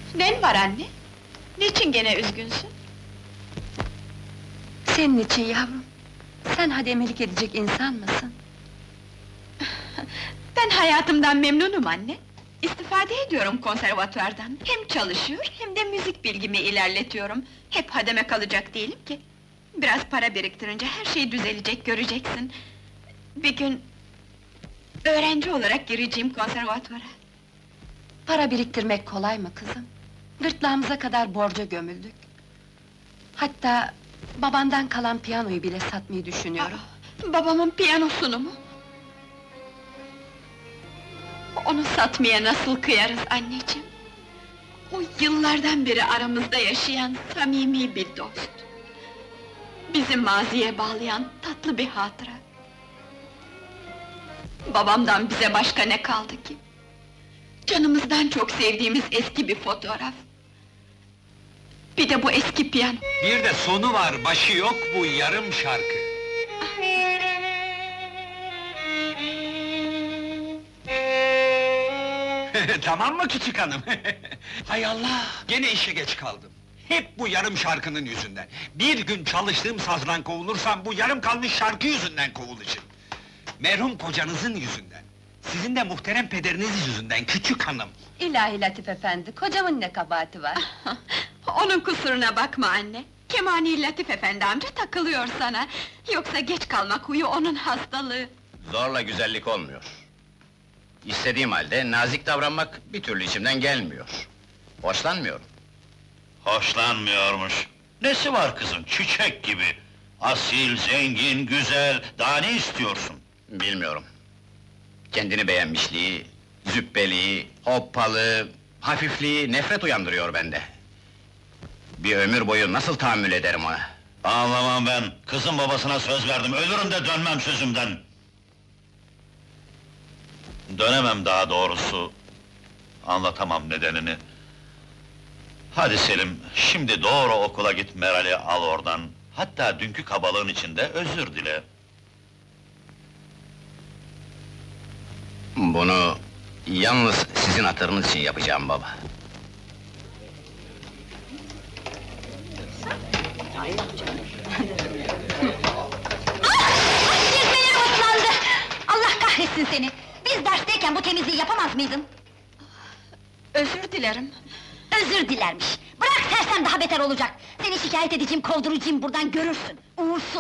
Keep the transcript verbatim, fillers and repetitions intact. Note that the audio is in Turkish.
Nen var anne? Niçin gene üzgünsün? Senin için yavrum. Sen hademelik edecek insan mısın? Ben hayatımdan memnunum anne. İstifade ediyorum konservatuvardan. Hem çalışıyor, hem de müzik bilgimi ilerletiyorum. Hep hademe kalacak değilim ki. Biraz para biriktirince her şey düzelecek, göreceksin. Bir gün... öğrenci olarak gireceğim konservatuvara. Para biriktirmek kolay mı kızım? Gırtlağımıza kadar borca gömüldük. Hatta babandan kalan piyanoyu bile satmayı düşünüyorum. Aa, babamın piyanosunu mu? Onu satmaya nasıl kıyarız anneciğim? O yıllardan beri aramızda yaşayan samimi bir dost. Bizi maziye bağlayan tatlı bir hatıra. Babamdan bize başka ne kaldı ki? Canımızdan çok sevdiğimiz eski bir fotoğraf. Bir de bu eski piyano. Bir de sonu var, başı yok bu yarım şarkı. Tamam mı küçük hanım? Hay Allah, gene işe geç kaldım. Hep bu yarım şarkının yüzünden. Bir gün çalıştığım sazdan kovulursam, bu yarım kalmış şarkı yüzünden kovulacağım. Merhum kocanızın yüzünden. Sizin de muhterem pederiniz yüzünden küçük hanım. İlahi Latif efendi, kocamın ne kabahati var? Onun kusuruna bakma anne. Kemani Latif efendi amca takılıyor sana. Yoksa geç kalmak huyu onun hastalığı. Zorla güzellik olmuyor. İstediğim halde nazik davranmak bir türlü içimden gelmiyor. Hoşlanmıyorum. Hoşlanmıyormuş. Nesi var kızın, çiçek gibi. Asil, zengin, güzel, daha ne istiyorsun? Bilmiyorum. Kendini beğenmişliği, züppeliği, hoppalı, hafifliği nefret uyandırıyor bende. Bir ömür boyu nasıl tahammül ederim ona? Anlamam ben, kızın babasına söz verdim, ölürüm de dönmem sözümden. Dönemem daha doğrusu, anlatamam nedenini. Hadi Selim, şimdi doğru okula git, Meral'i al oradan. Hatta dünkü kabalığın içinde özür dile. Bunu yalnız sizin hatırınız için yapacağım baba. Dizmeleri ıslandı! Allah kahretsin seni! Biz dersteyken bu temizliği yapamaz mıydın? Özür dilerim. Özür dilermiş! Bırak sersem daha beter olacak! Seni şikayet edeceğim, kovduracağım buradan, görürsün! Uğursuz!